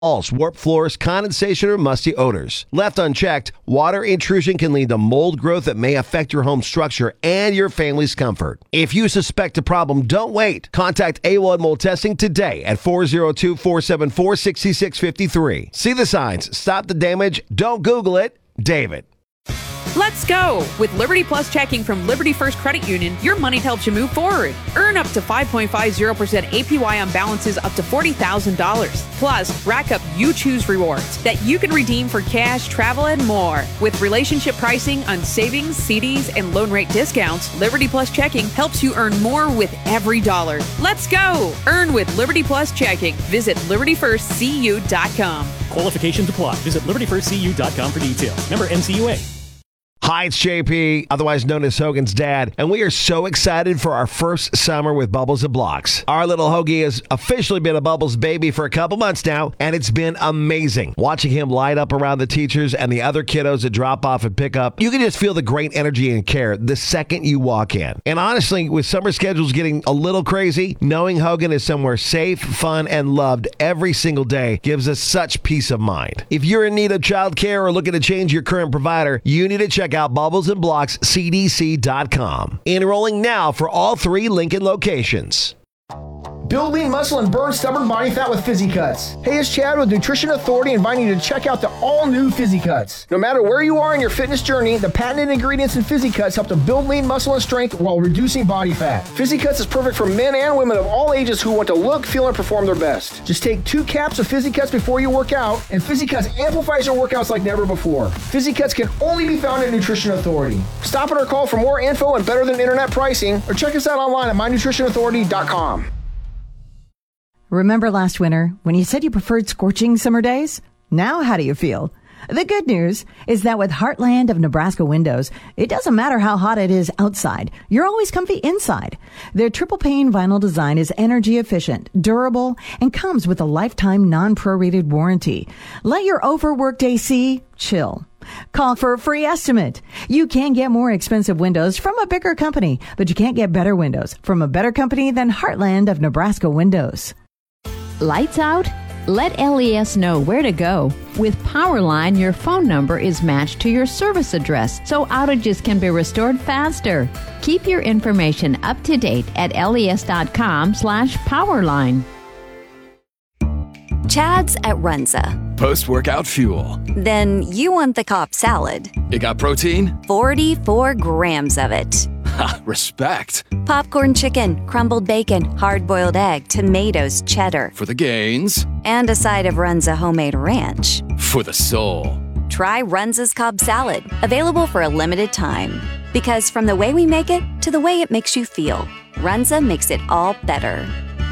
walls, warped floors, condensation, or musty odors. Left unchecked, water intrusion can lead to mold growth that may affect your home structure and your family's comfort. If you suspect a problem, don't wait. Contact A1 Mold Testing today at 402-474-6653. See the signs. Stop the damage. Don't Google it. David. Let's go! With Liberty Plus checking from Liberty First Credit Union, your money helps you move forward. Earn up to 5.50% APY on balances up to $40,000. Plus, rack up You Choose rewards that you can redeem for cash, travel, and more. With relationship pricing on savings, CDs, and loan rate discounts, Liberty Plus checking helps you earn more with every dollar. Let's go! Earn with Liberty Plus checking. Visit LibertyFirstCU.com. Qualifications apply. Visit LibertyFirstCU.com for details. Member NCUA. Hi, it's JP, otherwise known as Hogan's dad, and we are so excited for our first summer with Bubbles and Blocks. Our little Hoagie has officially been a Bubbles baby for a couple months now, and it's been amazing. Watching him light up around the teachers and the other kiddos that drop off and pick up, you can just feel the great energy and care the second you walk in. And honestly, with summer schedules getting a little crazy, knowing Hogan is somewhere safe, fun, and loved every single day gives us such peace of mind. If you're in need of childcare or looking to change your current provider, you need to check out BubblesandBlocksCDC.com. Enrolling now for all 3 Lincoln locations. Build lean muscle and burn stubborn body fat with Fizzy Cuts. Hey, it's Chad with Nutrition Authority inviting you to check out the all-new Fizzy Cuts. No matter where you are in your fitness journey, the patented ingredients in Fizzy Cuts help to build lean muscle and strength while reducing body fat. Fizzy Cuts is perfect for men and women of all ages who want to look, feel, and perform their best. Just take 2 caps of Fizzy Cuts before you work out, and Fizzy Cuts amplifies your workouts like never before. Fizzy Cuts can only be found at Nutrition Authority. Stop in or call for more info and better than internet pricing, or check us out online at mynutritionauthority.com. Remember last winter when you said you preferred scorching summer days? Now how do you feel? The good news is that with Heartland of Nebraska windows, it doesn't matter how hot it is outside. You're always comfy inside. Their triple pane vinyl design is energy efficient, durable, and comes with a lifetime non-prorated warranty. Let your overworked AC chill. Call for a free estimate. You can get more expensive windows from a bigger company, but you can't get better windows from a better company than Heartland of Nebraska windows. Lights out? Let LES know where to go. With Powerline, your phone number is matched to your service address, so outages can be restored faster. Keep your information up to date at les.com/Powerline. Chad's at Runza. Post-workout fuel. Then you want the Cobb salad. It got protein? 44 grams of it. Ha, respect. Popcorn chicken, crumbled bacon, hard-boiled egg, tomatoes, cheddar. For the gains. And a side of Runza homemade ranch. For the soul. Try Runza's Cobb salad, available for a limited time. Because from the way we make it to the way it makes you feel, Runza makes it all better.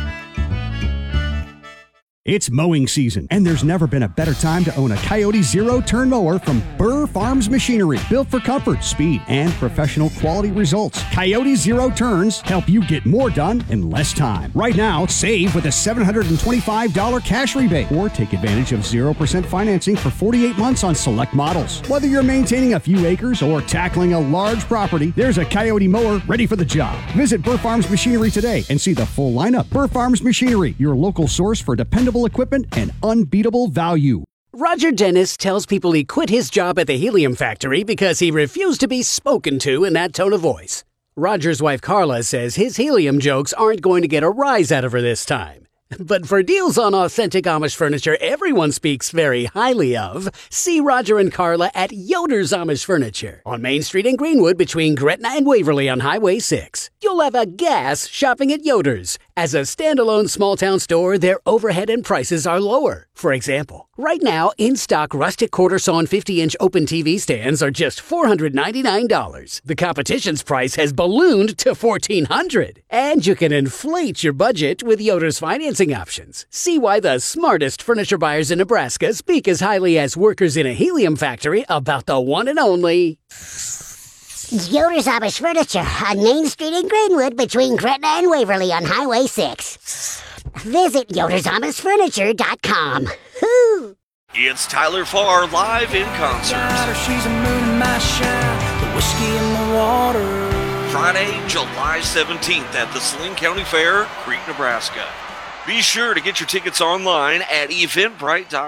It's mowing season, and there's never been a better time to own a Coyote zero-turn mower from Burr Farms Machinery. Built for comfort, speed, and professional quality results. Coyote Zero Turns help you get more done in less time. Right now, save with a $725 cash rebate, or take advantage of 0% financing for 48 months on select models. Whether you're maintaining a few acres or tackling a large property, there's a Coyote mower ready for the job. Visit Burr Farms Machinery today and see the full lineup. Burr Farms Machinery, your local source for dependable equipment and unbeatable value. Roger Dennis tells people he quit his job at the helium factory because he refused to be spoken to in that tone of voice. Roger's wife Carla says his helium jokes aren't going to get a rise out of her this time. But for deals on authentic Amish furniture everyone speaks very highly of, see Roger and Carla at Yoder's Amish Furniture on Main Street in Greenwood between Gretna and Waverly on Highway 6. You'll have a gas shopping at Yoder's. As a standalone small-town store, their overhead and prices are lower. For example, right now, in-stock rustic quarter-sawn 50-inch open TV stands are just $499. The competition's price has ballooned to $1,400. And you can inflate your budget with Yoder's financing options. See why the smartest furniture buyers in Nebraska speak as highly as workers in a helium factory about the one and only Yoder's Amish Furniture on Main Street in Greenwood between Gretna and Waverly on Highway 6. Visit yodersamishfurniture.com. Woo! It's Tyler Farr live in concert. She's a moon in my shine, the whiskey in the water. Friday, July 17th at the Saline County Fair, Crete, Nebraska. Be sure to get your tickets online at eventbrite.com.